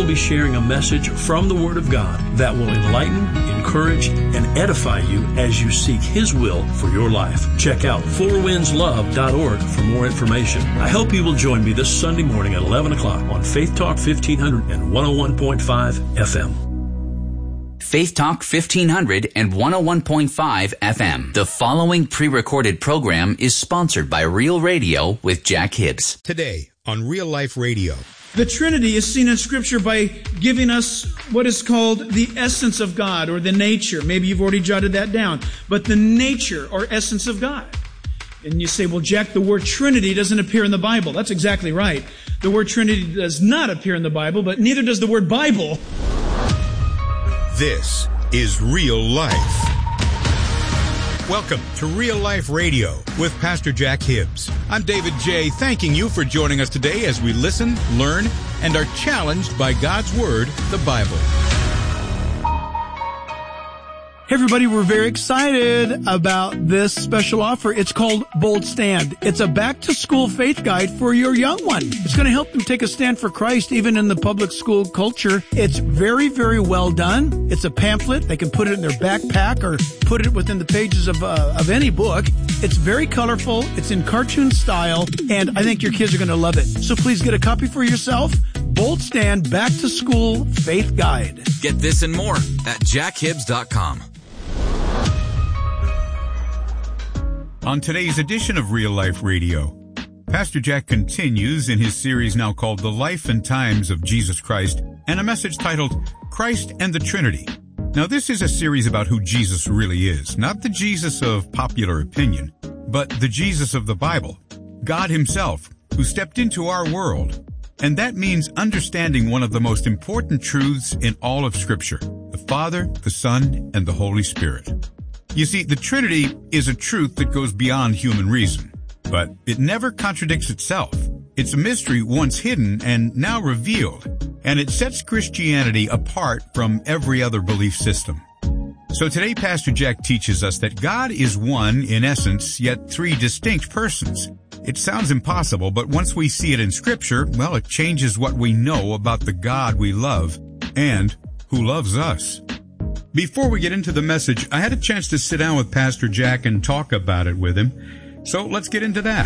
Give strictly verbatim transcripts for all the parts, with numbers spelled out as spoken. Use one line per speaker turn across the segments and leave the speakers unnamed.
will be sharing a message from the Word of God that will enlighten, encourage, and edify you as you seek His will for your life. Check out four winds love dot org for more information. I hope you will join me this Sunday morning at eleven o'clock on Faith Talk fifteen hundred and one oh one point five F M.
Faith Talk fifteen hundred and one oh one point five F M. The following pre-recorded program is sponsored by Real Radio with Jack Hibbs.
Today on Real Life Radio.
The Trinity is seen in Scripture by giving us what is called the essence of God, or the nature. Maybe you've already jotted that down. But the nature or essence of God. And you say, well, Jack, the word Trinity doesn't appear in the Bible. That's exactly right. The word Trinity does not appear in the Bible, but neither does the word Bible.
This is Real Life. Welcome to Real Life Radio with Pastor Jack Hibbs. I'm David J., thanking you for joining us today as we listen, learn, and are challenged by God's Word, the Bible.
Hey everybody, we're very excited about this special offer. It's called Bold Stand. It's a back-to-school faith guide for your young one. It's going to help them take a stand for Christ even in the public school culture. It's very, very well done. It's a pamphlet. They can put it in their backpack or put it within the pages of uh, of any book. It's very colorful. It's in cartoon style, and I think your kids are going to love it. So please get a copy for yourself. Bold Stand Back-to-School Faith Guide.
Get this and more at jack hibbs dot com.
On today's edition of Real Life Radio, Pastor Jack continues in his series now called The Life and Times of Jesus Christ, and a message titled Christ and the Trinity. Now, this is a series about who Jesus really is, not the Jesus of popular opinion, but the Jesus of the Bible, God Himself, who stepped into our world. And that means understanding one of the most important truths in all of Scripture, the Father, the Son, and the Holy Spirit. You see, the Trinity is a truth that goes beyond human reason, but it never contradicts itself. It's a mystery once hidden and now revealed, and it sets Christianity apart from every other belief system. So today, Pastor Jack teaches us that God is one in essence, yet three distinct persons. It sounds impossible, but once we see it in Scripture, well, it changes what we know about the God we love and who loves us. Before we get into the message, I had a chance to sit down with Pastor Jack and talk about it with him. So let's get into that.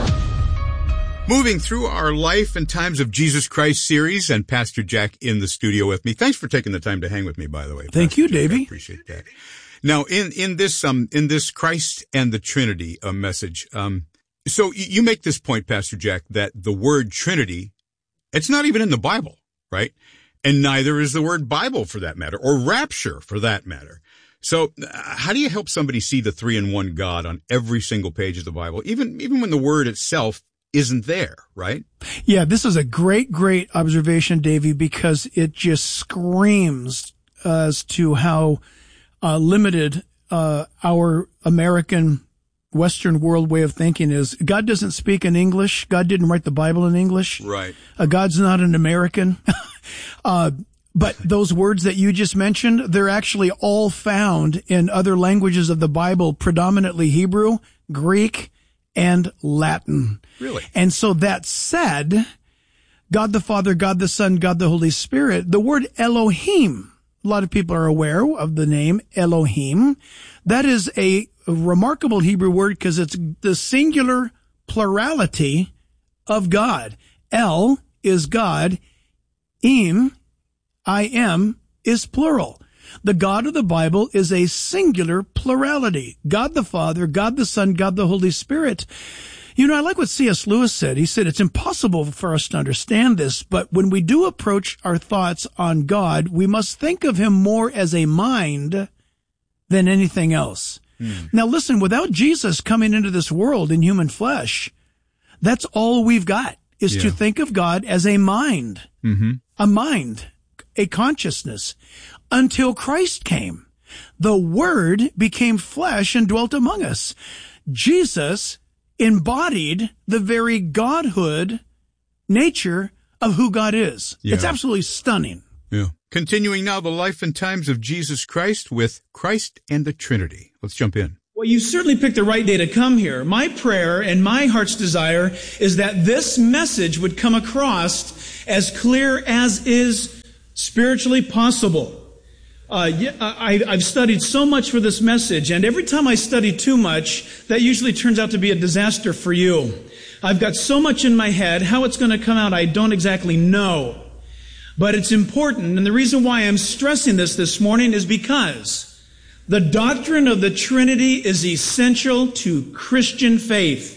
Moving through our Life and Times of Jesus Christ series, and Pastor Jack in the studio with me. Thanks for taking the time to hang with me, by the way.
Thank
Pastor
you,
Jack.
Davey.
I appreciate that. Now, in, in this, um, in this Christ and the Trinity uh, message, um, so you make this point, Pastor Jack, that the word Trinity, it's not even in the Bible, right? And neither is the word Bible for that matter, or rapture for that matter. So uh, how do you help somebody see the three-in-one God on every single page of the Bible, even even when the word itself isn't there, right?
Yeah, this is a great, great observation, Davey, because it just screams as to how uh, limited uh, our American Western world way of thinking is. God doesn't speak in English. God didn't write the Bible in English.
Right.
Uh, God's not an American. uh, but those words that you just mentioned, they're actually all found in other languages of the Bible, predominantly Hebrew, Greek, and Latin.
Really?
And so that said, God the Father, God the Son, God the Holy Spirit, the word Elohim, a lot of people are aware of the name Elohim. That is a A remarkable Hebrew word because it's the singular plurality of God. El is God. Im, I am, is plural. The God of the Bible is a singular plurality. God the Father, God the Son, God the Holy Spirit. You know, I like what C S Lewis said. He said, it's impossible for us to understand this, but when we do approach our thoughts on God, we must think of Him more as a mind than anything else. Mm. Now listen, without Jesus coming into this world in human flesh, that's all we've got is yeah. to think of God as a mind, mm-hmm. a mind, a consciousness, until Christ came. The Word became flesh and dwelt among us. Jesus embodied the very godhood nature of who God is. Yeah. It's absolutely stunning.
Yeah. Continuing now the life and times of Jesus Christ with Christ and the Trinity. Let's jump in.
Well, you certainly picked the right day to come here. My prayer and my heart's desire is that this message would come across as clear as is Spiritually possible. Uh, yeah, I, I've studied so much for this message, and every time I study too much, that usually turns out to be a disaster for you. I've got so much in my head, how it's going to come out, I don't exactly know. But it's important, and the reason why I'm stressing this this morning is because the doctrine of the Trinity is essential to Christian faith.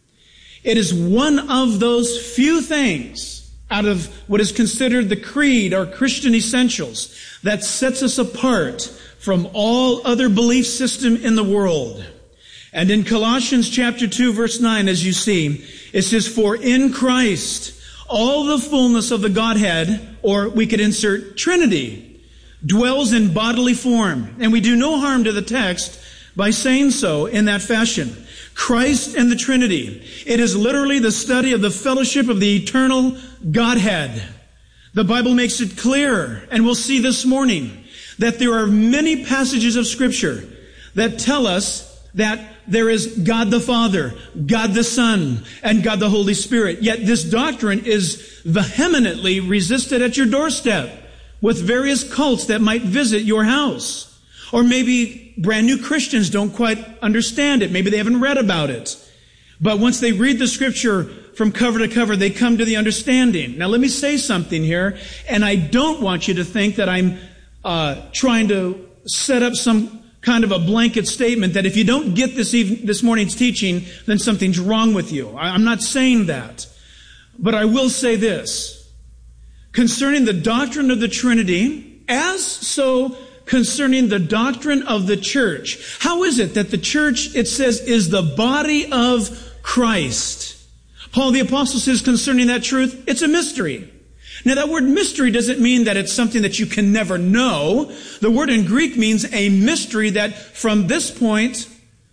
It is one of those few things out of what is considered the creed or Christian essentials that sets us apart from all other belief system in the world. And in Colossians chapter two, verse nine, as you see, it says, "For in Christ all the fullness of the Godhead," or we could insert Trinity, "dwells in bodily form." And we do no harm to the text by saying so in that fashion. Christ and the Trinity. It is literally the study of the fellowship of the eternal Godhead. The Bible makes it clear, and we'll see this morning, that there are many passages of Scripture that tell us that there is God the Father, God the Son, and God the Holy Spirit. Yet this doctrine is vehemently resisted at your doorstep with various cults that might visit your house. Or maybe brand new Christians don't quite understand it. Maybe they haven't read about it. But once they read the Scripture from cover to cover, they come to the understanding. Now let me say something here, and I don't want you to think that I'm uh, trying to set up some kind of a blanket statement that if you don't get this even, this morning's teaching, then something's wrong with you. I, I'm not saying that. But I will say this. Concerning the doctrine of the Trinity, as so concerning the doctrine of the church. How is it that the church, it says, is the body of Christ? Paul the Apostle says concerning that truth, it's a mystery. Now that word mystery doesn't mean that it's something that you can never know. The word in Greek means a mystery that from this point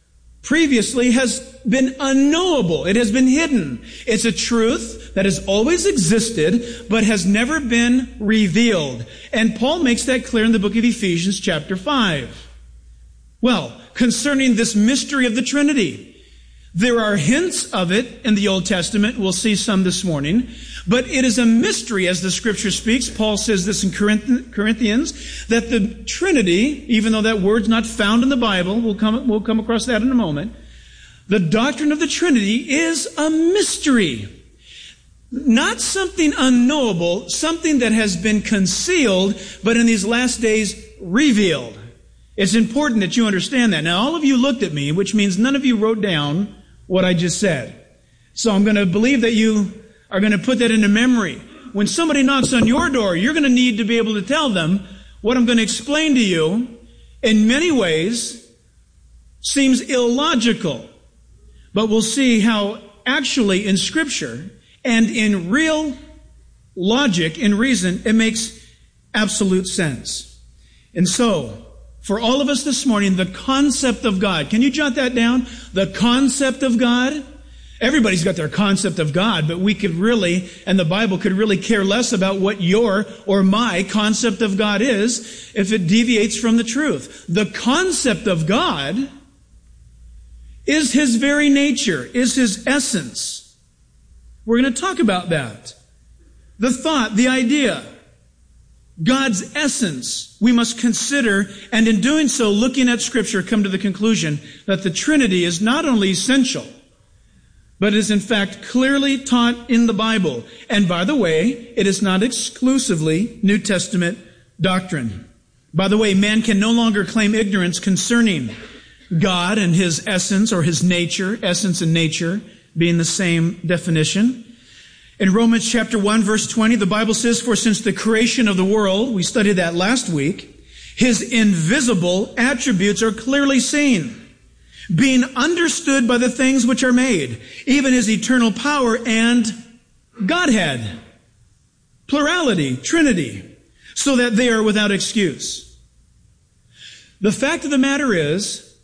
previously has been unknowable. It has been hidden. It's a truth that has always existed, but has never been revealed. And Paul makes that clear in the book of Ephesians chapter five. Well, concerning this mystery of the Trinity, there are hints of it in the Old Testament. We'll see some this morning. But it is a mystery as the Scripture speaks. Paul says this in Corinthians, that the Trinity, even though that word's not found in the Bible, we'll come, we'll come across that in a moment, the doctrine of the Trinity is a mystery. Not something unknowable, something that has been concealed, but in these last days revealed. It's important that you understand that. Now, all of you looked at me, which means none of you wrote down what I just said. So I'm going to believe that you are going to put that into memory. When somebody knocks on your door, you're going to need to be able to tell them what I'm going to explain to you in many ways seems illogical. But we'll see how actually in Scripture and in real logic, in reason, it makes absolute sense. And so, for all of us this morning, the concept of God. Can you jot that down? The concept of God. Everybody's got their concept of God, but we could really, and the Bible could really care less about what your or my concept of God is if it deviates from the truth. The concept of God is His very nature, is His essence. We're going to talk about that. The thought, the idea, God's essence, we must consider, and in doing so, looking at Scripture, come to the conclusion that the Trinity is not only essential, but is in fact clearly taught in the Bible. And by the way, it is not exclusively New Testament doctrine. By the way, man can no longer claim ignorance concerning God and His essence or His nature, essence and nature being the same definition. In Romans chapter one, verse twenty, the Bible says, "For since the creation of the world," we studied that last week, "His invisible attributes are clearly seen, being understood by the things which are made, even His eternal power and Godhead." Plurality, Trinity, so that they are without excuse. The fact of the matter is,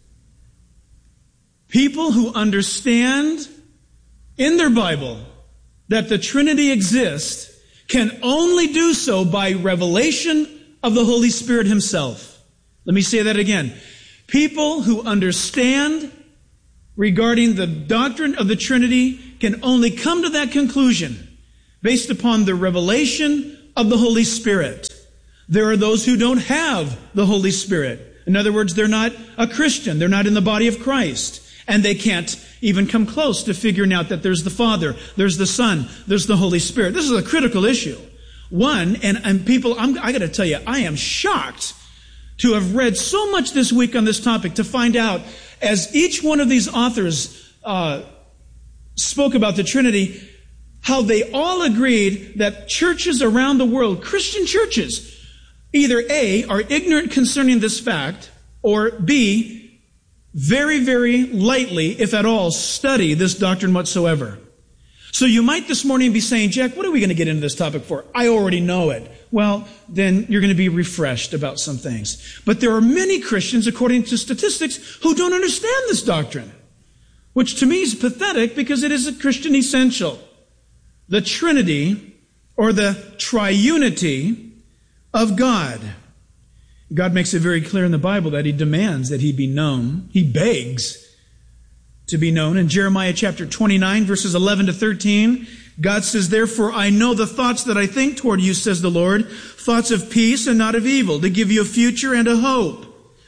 people who understand in their Bible that the Trinity exists can only do so by revelation of the Holy Spirit Himself. Let me say that again. People who understand regarding the doctrine of the Trinity can only come to that conclusion based upon the revelation of the Holy Spirit. There are those who don't have the Holy Spirit. In other words, they're not a Christian. They're not in the body of Christ. And they can't even come close to figuring out that there's the Father, there's the Son, there's the Holy Spirit. This is a critical issue. One, and, and people, I'm, I got to tell you, I am shocked to have read so much this week on this topic to find out, as each one of these authors uh, spoke about the Trinity, how they all agreed that churches around the world, Christian churches, either A, are ignorant concerning this fact, or B, very, very lightly, if at all, study this doctrine whatsoever. So you might this morning be saying, Jack, what are we going to get into this topic for? I already know it. Well, then you're going to be refreshed about some things. But there are many Christians, according to statistics, who don't understand this doctrine, which to me is pathetic because it is a Christian essential. The Trinity, or the triunity of God. God makes it very clear in the Bible that He demands that He be known. He begs to be known. In Jeremiah chapter twenty-nine, verses eleven to thirteen, God says, "Therefore I know the thoughts that I think toward you, says the Lord, thoughts of peace and not of evil, to give you a future and a hope.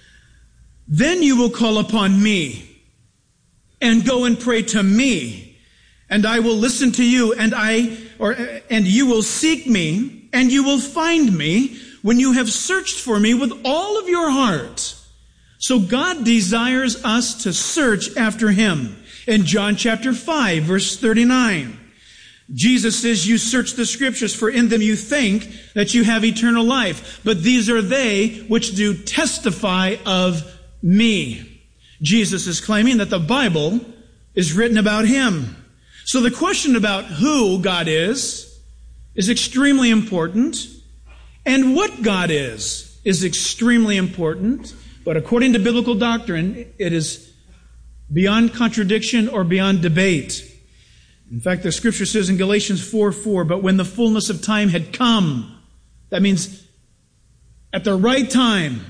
Then you will call upon me and go and pray to me, and I will listen to you, and I or and you will seek me, and you will find me when you have searched for me with all of your heart." So God desires us to search after Him. In John chapter five, verse thirty-nine, Jesus says, "You search the Scriptures, for in them you think that you have eternal life. But these are they which do testify of me." Jesus is claiming that the Bible is written about Him. So the question about who God is is extremely important. And what God is is extremely important. But according to biblical doctrine, it is beyond contradiction or beyond debate. In fact, the Scripture says in Galatians four four, "But when the fullness of time had come," that means at the right time,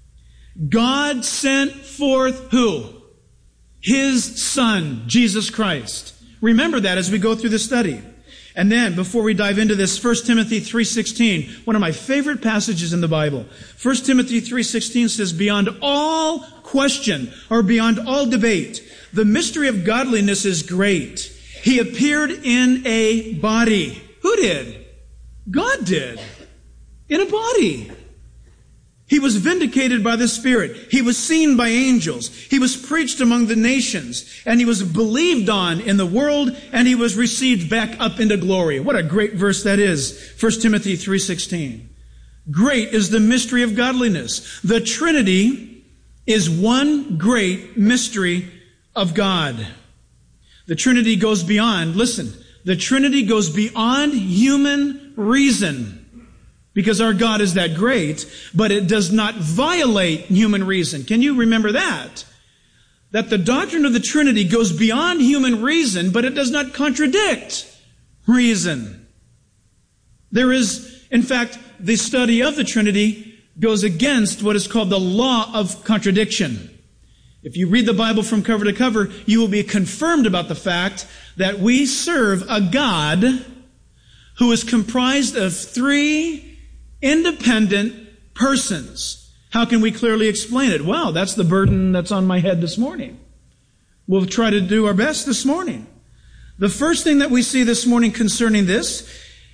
God sent forth who? His Son, Jesus Christ. Remember that as we go through the study. And then, before we dive into this, First Timothy three sixteen, one of my favorite passages in the Bible. First Timothy three sixteen says, "Beyond all question, or beyond all debate, the mystery of godliness is great. He appeared in a body." Who did? God did. In a body. He was vindicated by the Spirit. He was seen by angels. He was preached among the nations. And He was believed on in the world. And He was received back up into glory. What a great verse that is. First Timothy three sixteen. Great is the mystery of godliness. The Trinity is one great mystery of God. The Trinity goes beyond, listen, the Trinity goes beyond human reason. Because our God is that great, but it does not violate human reason. Can you remember that? That the doctrine of the Trinity goes beyond human reason, but it does not contradict reason. There is, in fact, the study of the Trinity goes against what is called the law of contradiction. If you read the Bible from cover to cover, you will be confirmed about the fact that we serve a God who is comprised of three independent persons. How can we clearly explain it? Well, that's the burden that's on my head this morning. We'll try to do our best this morning. The first thing that we see this morning concerning this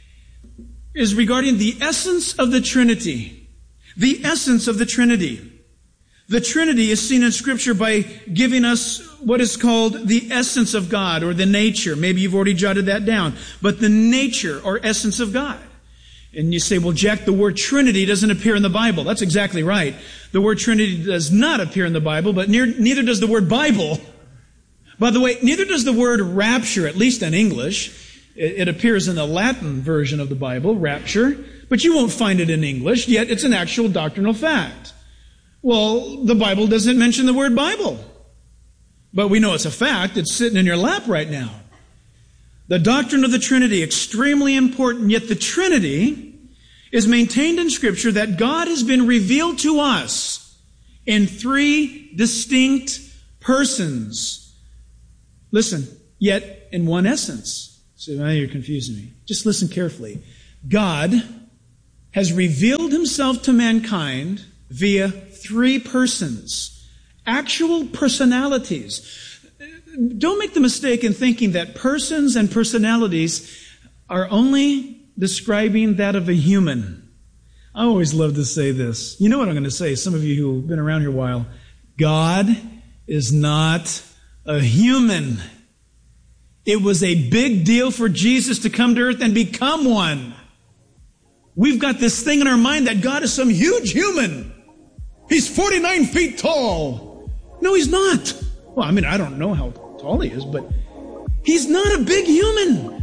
is regarding the essence of the Trinity. The essence of the Trinity. The Trinity is seen in Scripture by giving us what is called the essence of God, or the nature. Maybe you've already jotted that down. But the nature or essence of God. And you say, well, Jack, the word Trinity doesn't appear in the Bible. That's exactly right. The word Trinity does not appear in the Bible, but near, neither does the word Bible. By the way, neither does the word rapture, at least in English. It, it appears in the Latin version of the Bible, rapture, but you won't find it in English, yet it's an actual doctrinal fact. Well, the Bible doesn't mention the word Bible. But we know it's a fact. It's sitting in your lap right now. The doctrine of the Trinity, extremely important, yet the Trinity is maintained in Scripture that God has been revealed to us in three distinct persons. Listen, yet in one essence. So now you're confusing me. Just listen carefully. God has revealed himself to mankind via three persons, actual personalities. Don't make the mistake in thinking that persons and personalities are only describing that of a human. I always love to say this. You know what I'm going to say, some of you who have been around here a while. God is not a human. It was a big deal for Jesus to come to earth and become one. We've got this thing in our mind that God is some huge human. He's forty-nine feet tall. No, he's not. Well, I mean, I don't know how tall he is, but he's not a big human.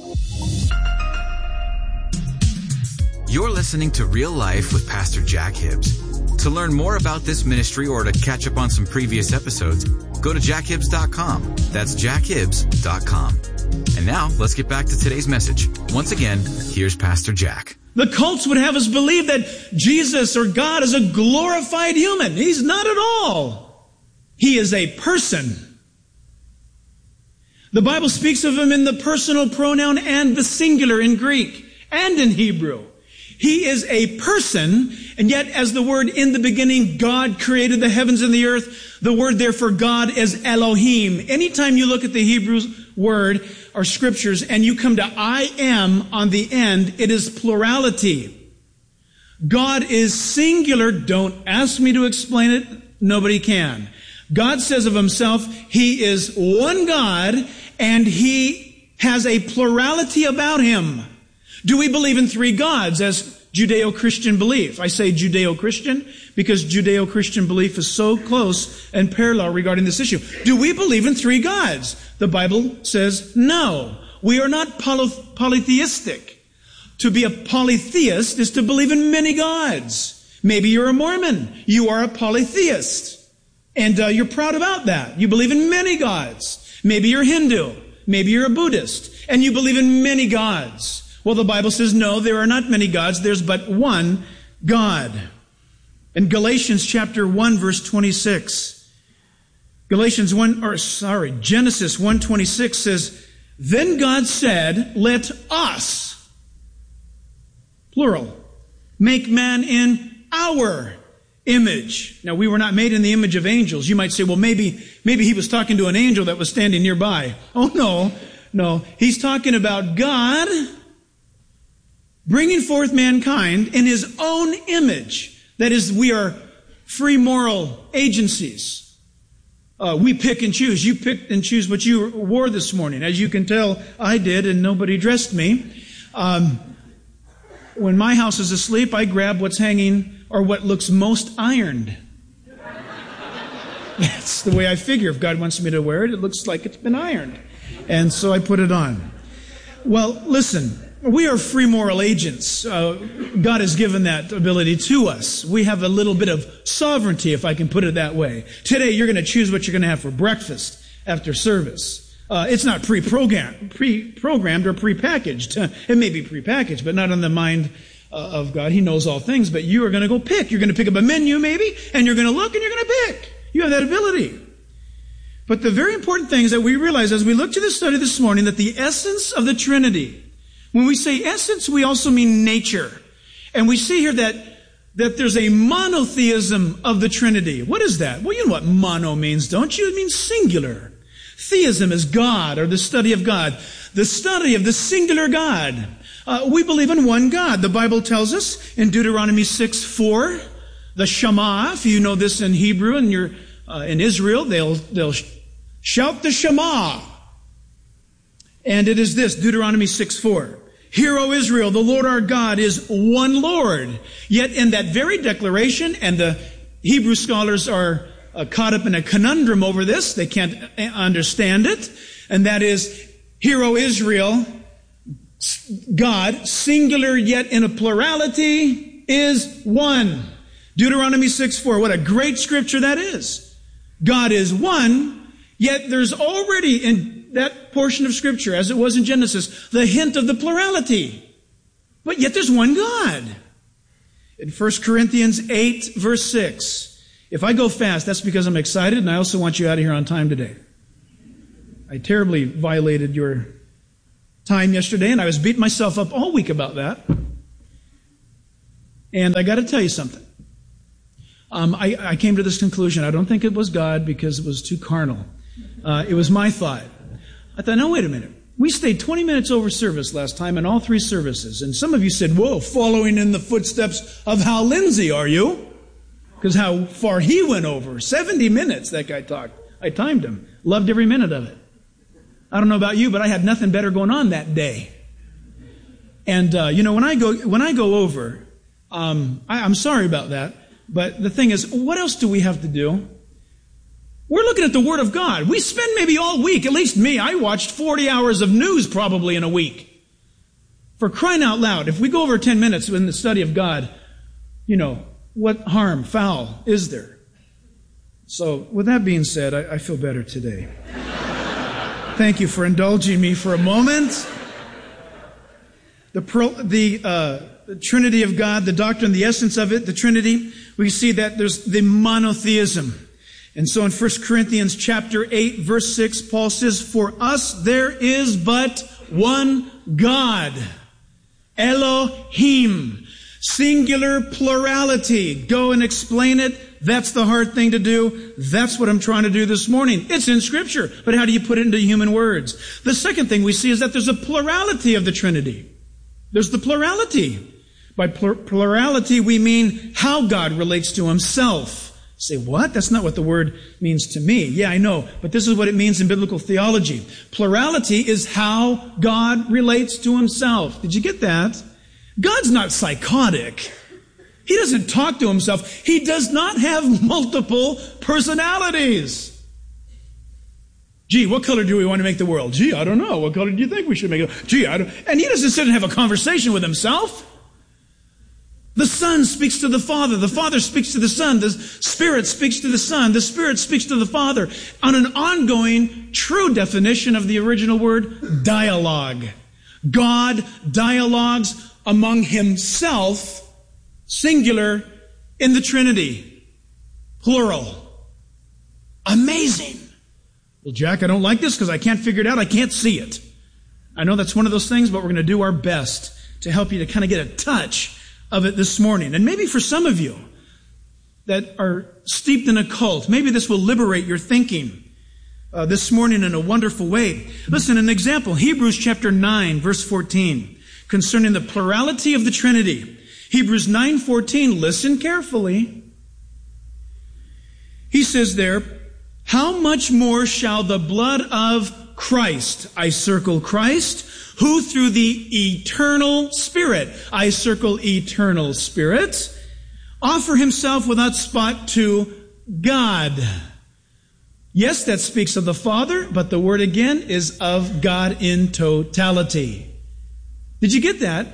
You're listening to Real Life with Pastor Jack Hibbs. To learn more about this ministry or to catch up on some previous episodes, go to jack hibbs dot com. That's jack hibbs dot com. And now, let's get back to today's message. Once again, here's Pastor Jack.
The cults would have us believe that Jesus or God is a glorified human. He's not at all. He is a person. The Bible speaks of him in the personal pronoun and the singular in Greek and in Hebrew. He is a person, and yet as the word in the beginning, God created the heavens and the earth, the word there for God is Elohim. Anytime you look at the Hebrew word or scriptures and you come to I am on the end, it is plurality. God is singular. Don't ask me to explain it. Nobody can. God says of himself, he is one God and he has a plurality about him. Do we believe in three gods as Judeo-Christian belief? I say Judeo-Christian because Judeo-Christian belief is so close and parallel regarding this issue. Do we believe in three gods? The Bible says no. We are not poly- polytheistic. To be a polytheist is to believe in many gods. Maybe you're a Mormon. You are a polytheist. And uh, you're proud about that. You believe in many gods. Maybe you're Hindu. Maybe you're a Buddhist. And you believe in many gods. Well, the Bible says, no, there are not many gods. There's but one God. In Galatians chapter one, verse twenty-six, Galatians one, or sorry, Genesis one twenty-six says, then God said, let us, plural, make man in our image. Now, we were not made in the image of angels. You might say, well, maybe, maybe he was talking to an angel that was standing nearby. Oh, no, no. He's talking about God bringing forth mankind in his own image. That is, we are free moral agencies. Uh, we pick and choose. You picked and choose what you wore this morning. As you can tell, I did, and nobody dressed me. Um, when my house is asleep, I grab what's hanging or what looks most ironed. That's the way I figure. If God wants me to wear it, it looks like it's been ironed. And so I put it on. Well, listen. We are free moral agents. Uh, God has given that ability to us. We have a little bit of sovereignty, if I can put it that way. Today, you're going to choose what you're going to have for breakfast after service. Uh, it's not pre-programmed, pre-programmed or pre-packaged. Uh, it may be pre-packaged, but not on the mind uh, of God. He knows all things, but you are going to go pick. You're going to pick up a menu, maybe, and you're going to look and you're going to pick. You have that ability. But the very important thing is that we realize as we look to this study this morning that the essence of the Trinity, when we say essence, we also mean nature. And we see here that, that there's a monotheism of the Trinity. What is that? Well, you know what mono means, don't you? It means singular. Theism is God, or the study of God. The study of the singular God. Uh, we believe in one God. The Bible tells us in Deuteronomy six four, the Shema. If you know this in Hebrew and you're uh, in Israel, they'll, they'll shout the Shema. And it is this, Deuteronomy six four. Hear, O Israel, the Lord our God is one Lord. Yet in that very declaration, and the Hebrew scholars are uh, caught up in a conundrum over this. They can't understand it. And that is, Hear, O Israel, God, singular yet in a plurality, is one. Deuteronomy six four. What a great scripture that is. God is one, yet there's already in that portion of Scripture, as it was in Genesis, the hint of the plurality. But yet there's one God. In First Corinthians eight, verse six. If I go fast, that's because I'm excited, and I also want you out of here on time today. I terribly violated your time yesterday, and I was beating myself up all week about that. And I got to tell you something. Um, I, I came to this conclusion. I don't think it was God because it was too carnal. Uh, it was my thought. I thought, no, wait a minute. We stayed twenty minutes over service last time in all three services. And some of you said, whoa, following in the footsteps of Hal Lindsey, are you? Because how far he went over. seventy minutes that guy talked. I timed him. Loved every minute of it. I don't know about you, but I had nothing better going on that day. And, uh, you know, when I go when I go over, um, I, I'm sorry about that. But the thing is, what else do we have to do? We're looking at the Word of God. We spend maybe all week, at least me, I watched forty hours of news probably in a week. For crying out loud, if we go over ten minutes in the study of God, you know, what harm, foul is there? So, with that being said, I, I feel better today. Thank you for indulging me for a moment. The, pro, the, uh, the Trinity of God, the doctrine, the essence of it, the Trinity, we see that there's the monotheism. And so in First Corinthians chapter eight, verse six, Paul says, for us there is but one God, Elohim, singular plurality. Go and explain it. That's the hard thing to do. That's what I'm trying to do this morning. It's in Scripture, but how do you put it into human words? The second thing we see is that there's a plurality of the Trinity. There's the plurality. By plur- plurality, we mean how God relates to Himself. Say, what? That's not what the word means to me. Yeah, I know, but this is what it means in biblical theology. Plurality is how God relates to Himself. Did you get that? God's not psychotic. He doesn't talk to Himself. He does not have multiple personalities. Gee, what color do we want to make the world? Gee, I don't know. What color do you think we should make it? Gee, I don't... And He doesn't sit and have a conversation with Himself. The Son speaks to the Father. The Father speaks to the Son. The Spirit speaks to the Son. The Spirit speaks to the Father. On an ongoing, true definition of the original word, dialogue. God dialogues among Himself, singular, in the Trinity. Plural. Amazing. Well, Jack, I don't like this because I can't figure it out. I can't see it. I know that's one of those things, but we're going to do our best to help you to kind of get a touch of it this morning. And maybe for some of you that are steeped in a cult, maybe this will liberate your thinking uh, this morning in a wonderful way. Listen, an example, Hebrews chapter nine, verse fourteen, concerning the plurality of the Trinity. Hebrews nine fourteen, listen carefully. He says there, how much more shall the blood of Christ, I circle Christ, who through the eternal Spirit, I circle eternal Spirit, offer Himself without spot to God. Yes, that speaks of the Father, but the word again is of God in totality. Did you get that?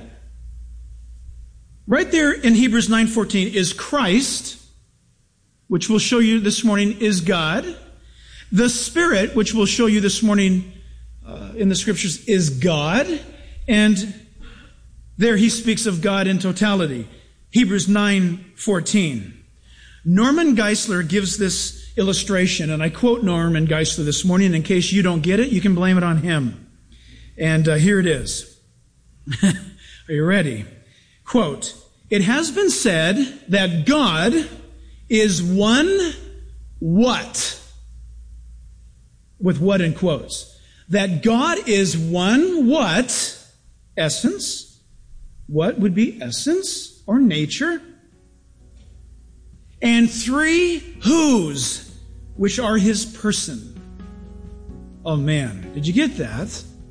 Right there in Hebrews nine fourteen is Christ, which we'll show you this morning is God. The Spirit, which we'll show you this morning Uh, in the Scriptures, is God, and there he speaks of God in totality. Hebrews nine fourteen. Norman Geisler gives this illustration, and I quote Norman Geisler this morning. In case you don't get it, you can blame it on him. And uh, here it is. Are you ready? Quote, it has been said that God is one what? With what in quotes? That God is one what? Essence. What would be essence or nature? And three whose, which are His person. Oh man, did you get that?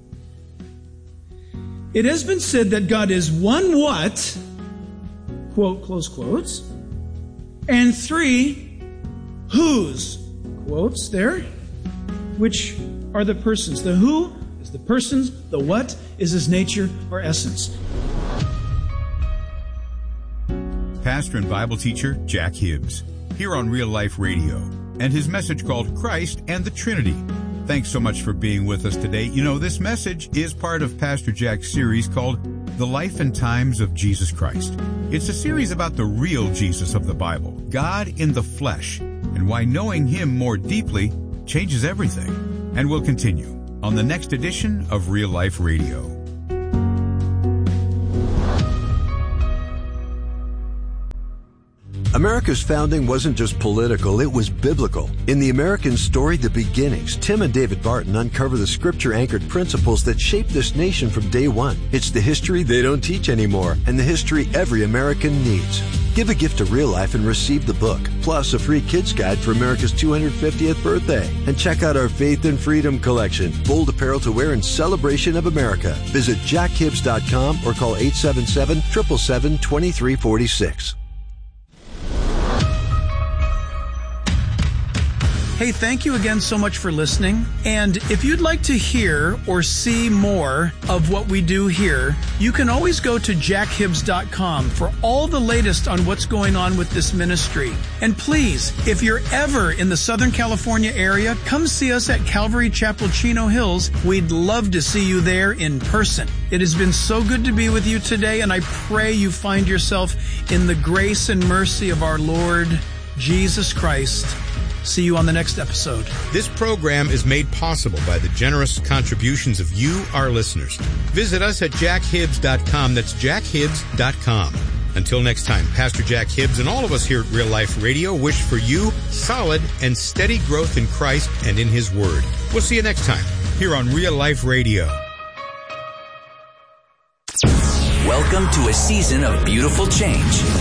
It has been said that God is one what, quote, close quotes, and three whose, quotes there, which are the persons. The who is the persons, the what is His nature or essence.
Pastor and Bible teacher Jack Hibbs, here on Real Life Radio, and his message called Christ and the Trinity. Thanks so much for being with us today. You know, this message is part of Pastor Jack's series called The Life and Times of Jesus Christ. It's a series about the real Jesus of the Bible, God in the flesh, and why knowing Him more deeply changes everything. And we'll continue on the next edition of Real Life Radio.
America's founding wasn't just political, it was biblical. In The American Story, The Beginnings, Tim and David Barton uncover the scripture-anchored principles that shaped this nation from day one. It's the history they don't teach anymore, and the history every American needs. Give a gift to Real Life and receive the book, plus a free kids guide for America's two hundred fiftieth birthday. And check out our Faith and Freedom collection, bold apparel to wear in celebration of America. Visit jack hibbs dot com or call eight seven seven, seven seven seven, two three four six.
Hey, thank you again so much for listening. And if you'd like to hear or see more of what we do here, you can always go to jack hibbs dot com for all the latest on what's going on with this ministry. And please, if you're ever in the Southern California area, come see us at Calvary Chapel, Chino Hills. We'd love to see you there in person. It has been so good to be with you today, and I pray you find yourself in the grace and mercy of our Lord Jesus Christ. See you on the next episode.
This program is made possible by the generous contributions of you, our listeners. Visit us at jack hibbs dot com. That's jack hibbs dot com. Until next time, Pastor Jack Hibbs and all of us here at Real Life Radio wish for you solid and steady growth in Christ and in His Word. We'll see you next time here on Real Life Radio.
Welcome to a season of beautiful change.